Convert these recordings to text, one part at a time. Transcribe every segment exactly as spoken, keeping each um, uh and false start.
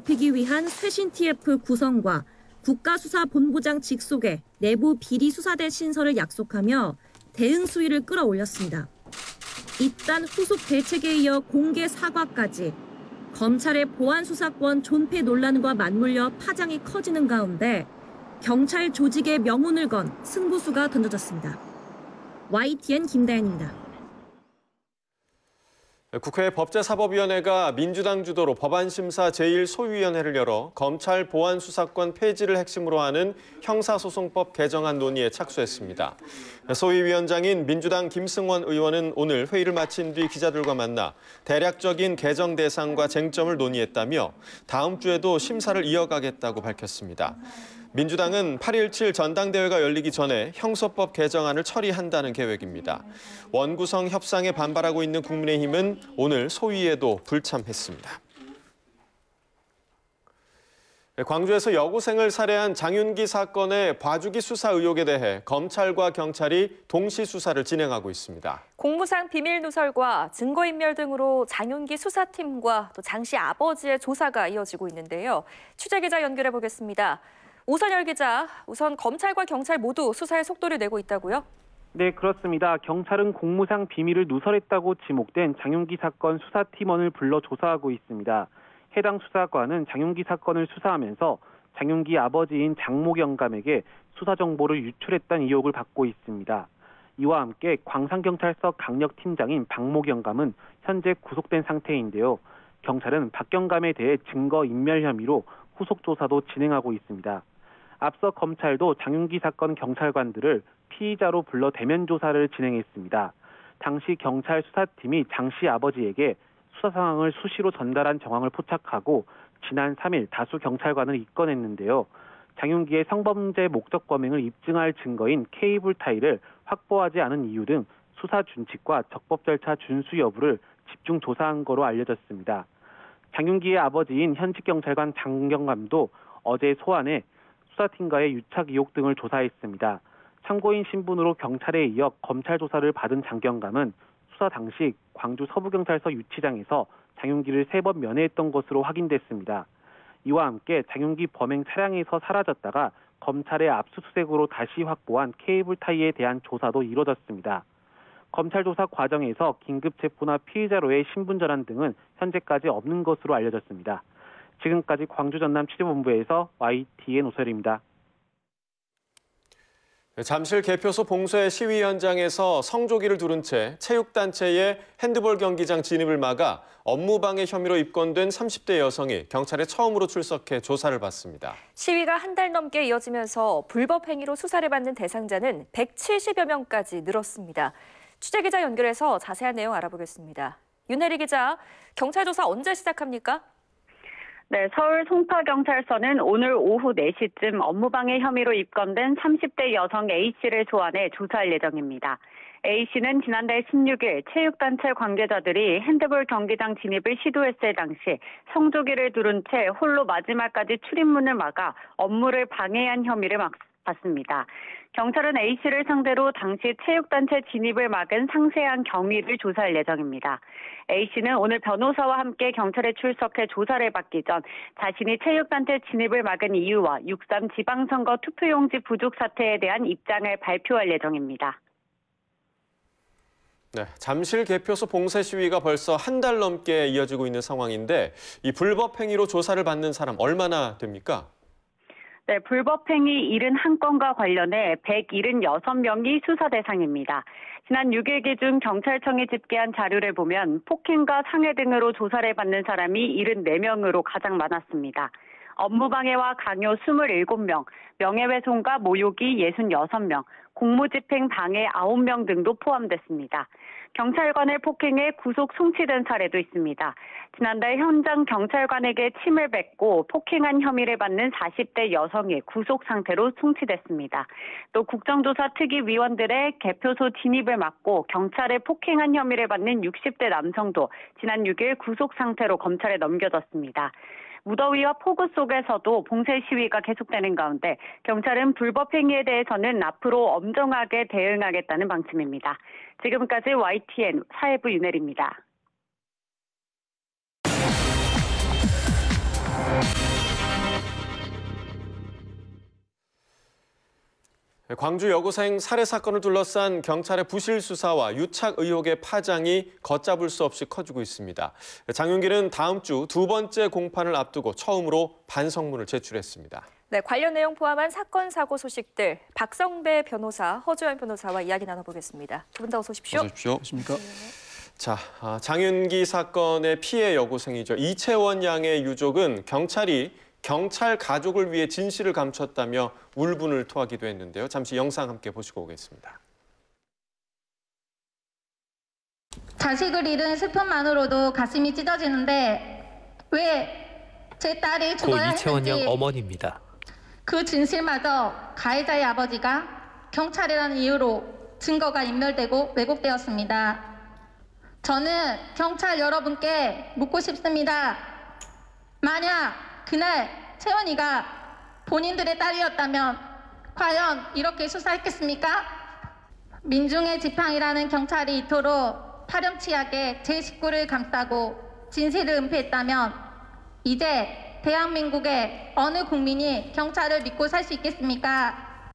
높이기 위한 쇄신 티에프 구성과 국가수사본부장 직속의 내부 비리수사대 신설을 약속하며 대응 수위를 끌어올렸습니다. 잇단 후속 대책에 이어 공개 사과까지 검찰의 보안수사권 존폐 논란과 맞물려 파장이 커지는 가운데 경찰 조직의 명운을 건 승부수가 던져졌습니다. 와이티엔 김다현입니다. 국회 법제사법위원회가 민주당 주도로 법안심사 제일 소위원회를 열어 검찰 보안수사권 폐지를 핵심으로 하는 형사소송법 개정안 논의에 착수했습니다. 소위위원장인 민주당 김승원 의원은 오늘 회의를 마친 뒤 기자들과 만나 대략적인 개정 대상과 쟁점을 논의했다며 다음 주에도 심사를 이어가겠다고 밝혔습니다. 민주당은 팔 일칠 전당대회가 열리기 전에 형소법 개정안을 처리한다는 계획입니다. 원구성 협상에 반발하고 있는 국민의힘은 오늘 소위에도 불참했습니다. 광주에서 여고생을 살해한 장윤기 사건의 봐주기 수사 의혹에 대해 검찰과 경찰이 동시 수사를 진행하고 있습니다. 공무상 비밀 누설과 증거인멸 등으로 장윤기 수사팀과 또 장 씨 아버지의 조사가 이어지고 있는데요. 취재기자 연결해 보겠습니다. 오선열 기자, 우선 검찰과 경찰 모두 수사에 속도를 내고 있다고요? 네, 그렇습니다. 경찰은 공무상 비밀을 누설했다고 지목된 장윤기 사건 수사팀원을 불러 조사하고 있습니다. 해당 수사관은 장윤기 사건을 수사하면서 장윤기 아버지인 장모 경감에게 수사 정보를 유출했다는 의혹을 받고 있습니다. 이와 함께 광산경찰서 강력팀장인 박모 경감은 현재 구속된 상태인데요. 경찰은 박 경감에 대해 증거인멸 혐의로 후속 조사도 진행하고 있습니다. 앞서 검찰도 장윤기 사건 경찰관들을 피의자로 불러 대면 조사를 진행했습니다. 당시 경찰 수사팀이 장 씨 아버지에게 수사 상황을 수시로 전달한 정황을 포착하고 지난 삼 일 다수 경찰관을 입건했는데요. 장윤기의 성범죄 목적 범행을 입증할 증거인 케이블 타이를 확보하지 않은 이유 등 수사 준칙과 적법 절차 준수 여부를 집중 조사한 거로 알려졌습니다. 장윤기의 아버지인 현직 경찰관 장경감도 어제 소환해 수사팀과의 유착 의혹 등을 조사했습니다. 참고인 신분으로 경찰에 이어 검찰 조사를 받은 장경감은 수사 당시 광주 서부경찰서 유치장에서 장윤기를 세 번 면회했던 것으로 확인됐습니다. 이와 함께 장윤기 범행 차량에서 사라졌다가 검찰의 압수수색으로 다시 확보한 케이블 타이에 대한 조사도 이뤄졌습니다. 검찰 조사 과정에서 긴급 체포나 피의자로의 신분 전환 등은 현재까지 없는 것으로 알려졌습니다. 지금까지 광주 전남 취재본부에서 와이티엔 오설입니다. 잠실 개표소 봉쇄 시위 현장에서 성조기를 두른 채 체육단체의 핸드볼 경기장 진입을 막아 업무방해 혐의로 입건된 삼십 대 여성이 경찰에 처음으로 출석해 조사를 받습니다. 시위가 한 달 넘게 이어지면서 불법 행위로 수사를 받는 대상자는 백칠십여 명까지 늘었습니다. 취재기자 연결해서 자세한 내용 알아보겠습니다. 윤혜리 기자, 경찰 조사 언제 시작합니까? 네, 서울 송파경찰서는 오늘 오후 네 시쯤 업무방해 혐의로 입건된 삼십 대 여성 A씨를 소환해 조사할 예정입니다. A씨는 지난달 십육 일 체육단체 관계자들이 핸드볼 경기장 진입을 시도했을 당시 성조기를 두른 채 홀로 마지막까지 출입문을 막아 업무를 방해한 혐의를 받습니다. 경찰은 A씨를 상대로 당시 체육단체 진입을 막은 상세한 경위를 조사할 예정입니다. A씨는 오늘 변호사와 함께 경찰에 출석해 조사를 받기 전 자신이 체육단체 진입을 막은 이유와 육삼 지방선거 투표용지 부족 사태에 대한 입장을 발표할 예정입니다. 네, 잠실 개표소 봉쇄 시위가 벌써 한 달 넘게 이어지고 있는 상황인데 이 불법 행위로 조사를 받는 사람 얼마나 됩니까? 네, 불법행위 칠십일 건과 관련해 백칠십육 명이 수사 대상입니다. 지난 육 일 기준 경찰청이 집계한 자료를 보면 폭행과 상해 등으로 조사를 받는 사람이 칠십사 명으로 가장 많았습니다. 업무방해와 강요 이십칠 명, 명예훼손과 모욕이 육십육 명, 공무집행 방해 아홉 명 등도 포함됐습니다. 경찰관을 폭행해 구속 송치된 사례도 있습니다. 지난달 현장 경찰관에게 침을 뱉고 폭행한 혐의를 받는 사십 대 여성이 구속 상태로 송치됐습니다. 또 국정조사 특위위원들의 개표소 진입을 막고 경찰에 폭행한 혐의를 받는 육십 대 남성도 지난 육 일 구속 상태로 검찰에 넘겨졌습니다. 무더위와 폭우 속에서도 봉쇄 시위가 계속되는 가운데 경찰은 불법 행위에 대해서는 앞으로 엄정하게 대응하겠다는 방침입니다. 지금까지 와이티엔 사회부 윤혜리입니다. 광주 여고생 살해 사건을 둘러싼 경찰의 부실 수사와 유착 의혹의 파장이 걷잡을 수 없이 커지고 있습니다. 장윤기는 다음 주 두 번째 공판을 앞두고 처음으로 반성문을 제출했습니다. 네, 관련 내용 포함한 사건 사고 소식들 박성배 변호사, 허주연 변호사와 이야기 나눠보겠습니다. 두 분 다 어서 오십시오. 어서 오십시오. 안녕하십니까? 자, 아, 장윤기 사건의 피해 여고생이죠. 이채원 양의 유족은 경찰이 경찰 가족을 위해 진실을 감췄다며 울분을 토하기도 했는데요. 잠시 영상 함께 보시고 오겠습니다. 자식을 잃은 슬픔만으로도 가슴이 찢어지는데 왜 제 딸이 고 죽어야 이채원 양 했는지 어머니입니다. 그 진실마저 가해자의 아버지가 경찰이라는 이유로 증거가 인멸되고 왜곡되었습니다. 저는 경찰 여러분께 묻고 싶습니다. 만약 그날 채원이가 본인들의 딸이었다면 과연 이렇게 수사했겠습니까? 민중의 지팡이라는 경찰이 이토록 파렴치하게 제 식구를 감싸고 진실을 은폐했다면 이제 대한민국의 어느 국민이 경찰을 믿고 살 수 있겠습니까?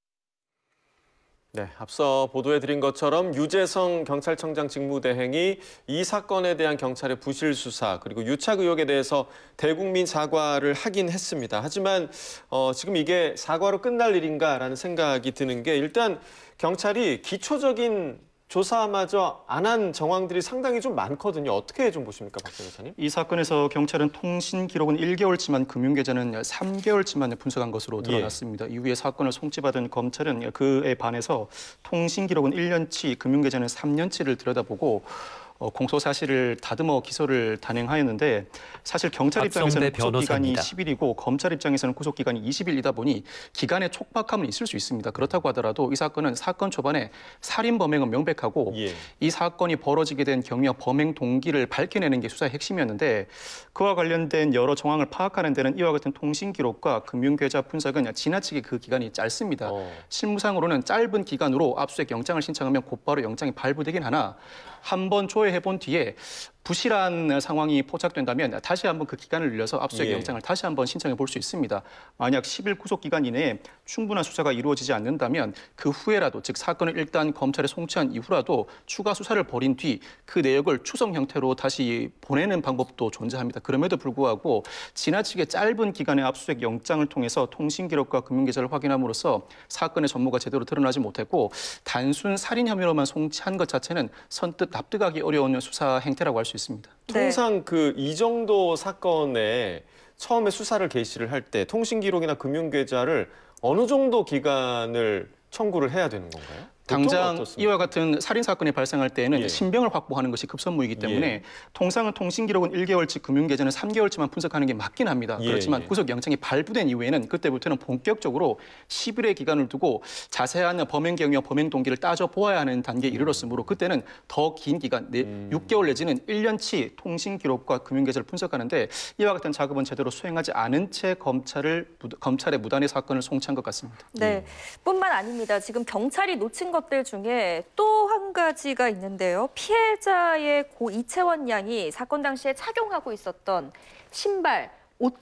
네, 앞서 보도해드린 것처럼 유재성 경찰청장 직무대행이 이 사건에 대한 경찰의 부실 수사 그리고 유착 의혹에 대해서 대국민 사과를 하긴 했습니다. 하지만 어, 지금 이게 사과로 끝날 일인가라는 생각이 드는 게 일단 경찰이 기초적인 조사마저 안 한 정황들이 상당히 좀 많거든요. 어떻게 좀 보십니까, 박 변호사님? 이 사건에서 경찰은 통신 기록은 일 개월치만, 금융계좌는 삼 개월치만 분석한 것으로 드러났습니다. 예. 이후에 사건을 송치받은 검찰은 그에 반해서 통신 기록은 일 년치, 금융계좌는 삼 년치를 들여다보고 어, 공소 사실을 다듬어 기소를 단행하였는데 사실 경찰 입장에서는 구속 기간이 십 일이고 검찰 입장에서는 구속 기간이 이십 일이다 보니 기간의 촉박함은 있을 수 있습니다. 그렇다고 하더라도 이 사건은 사건 초반에 살인 범행은 명백하고 예. 이 사건이 벌어지게 된 경위와 범행 동기를 밝혀내는 게 수사의 핵심이었는데 그와 관련된 여러 정황을 파악하는 데는 이와 같은 통신 기록과 금융계좌 분석은 지나치게 그 기간이 짧습니다. 어. 실무상으로는 짧은 기간으로 압수수색 영장을 신청하면 곧바로 영장이 발부되긴 하나 한 번 조회해본 뒤에 부실한 상황이 포착된다면 다시 한번 그 기간을 늘려서 압수수색 예. 영장을 다시 한번 신청해 볼 수 있습니다. 만약 십 일 구속 기간 이내에 충분한 수사가 이루어지지 않는다면 그 후에라도 즉 사건을 일단 검찰에 송치한 이후라도 추가 수사를 벌인 뒤 그 내역을 추석 형태로 다시 보내는 방법도 존재합니다. 그럼에도 불구하고 지나치게 짧은 기간의 압수수색 영장을 통해서 통신 기록과 금융계좌를 확인함으로써 사건의 전모가 제대로 드러나지 못했고 단순 살인 혐의로만 송치한 것 자체는 선뜻 납득하기 어려운 수사 행태라고 할 수 있습니다. 통상 그 이 정도 사건에 처음에 수사를 개시를 할 때 통신 기록이나 금융 계좌를 어느 정도 기간을 청구를 해야 되는 건가요? 당장 어떻습니까? 이와 같은 살인 사건이 발생할 때에는 예. 신병을 확보하는 것이 급선무이기 때문에 예. 통상은 통신 기록은 일 개월치, 금융 계좌는 삼 개월치만 분석하는 게 맞긴 합니다. 예, 그렇지만 예. 구속 영장이 발부된 이후에는 그때부터는 본격적으로 십 일의 기간을 두고 자세한 범행 경위와 범행 동기를 따져 보아야 하는 단계에 이르렀으므로 그때는 더 긴 기간, 음. 육 개월 내지는 일 년치 통신 기록과 금융 계좌를 분석하는데 이와 같은 작업은 제대로 수행하지 않은 채 검찰을 검찰의 무단의 사건을 송치한 것 같습니다. 네, 뿐만 아닙니다. 지금 경찰이 놓친 것들 중에 또 한 가지가 있는데요. 피해자의 고 이채원 양이 사건 당시에 착용하고 있었던 신발,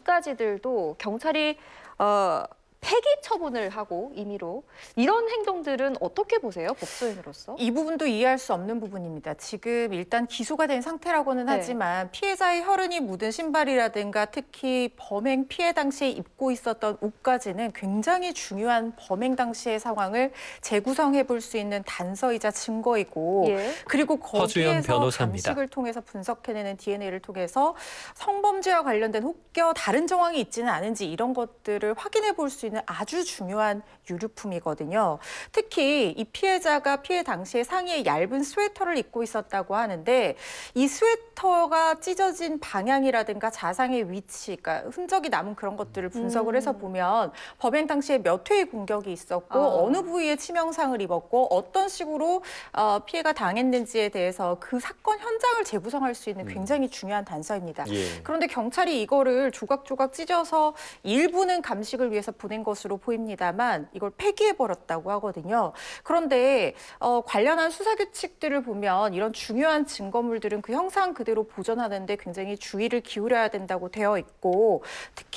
옷가지들도 경찰이 어, 폐기 처분을 하고 임의로 이런 행동들은 어떻게 보세요? 법조인으로서? 이 부분도 이해할 수 없는 부분입니다. 지금 일단 기소가 된 상태라고는 네. 하지만 피해자의 혈흔이 묻은 신발이라든가 특히 범행 피해 당시에 입고 있었던 옷까지는 굉장히 중요한 범행 당시의 상황을 재구성해 볼 수 있는 단서이자 증거이고 예. 그리고 허주연 거기에서 변호사입니다. 장식을 통해서 분석해내는 디엔에이를 통해서 성범죄와 관련된 혹여 다른 정황이 있지는 않은지 이런 것들을 확인해 볼 수 있는 아주 중요한 유류품이거든요. 특히 이 피해자가 피해 당시에 상의에 얇은 스웨터를 입고 있었다고 하는데 이 스웨터가 찢어진 방향이라든가 자상의 위치, 그러니까 흔적이 남은 그런 것들을 분석을 해서 보면 범행 당시에 몇 회의 공격이 있었고 어. 어느 부위에 치명상을 입었고 어떤 식으로 어, 피해가 당했는지에 대해서 그 사건 현장을 재구성할 수 있는 굉장히 중요한 단서입니다. 예. 그런데 경찰이 이거를 조각조각 찢어서 일부는 감식을 위해서 보낸 것으로 보입니다만 이걸 폐기해버렸다고 하거든요. 그런데 어, 관련한 수사 규칙들을 보면 이런 중요한 증거물들은 그 형상 그대로 보존하는 데 굉장히 주의를 기울여야 된다고 되어 있고